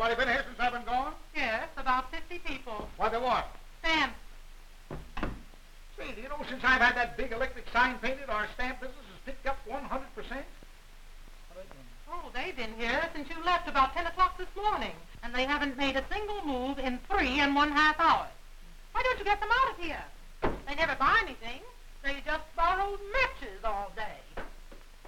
Anybody been here since I've been gone? Yes, about 50 people. Why, they what? Stamps. Say, do you know since I've had that big electric sign painted, our stamp business has picked up 100%? Oh, they've been here since you left about 10 o'clock this morning, and they haven't made a single move in 3½ hours. Why don't you get them out of here? They never buy anything. They just borrow matches all day.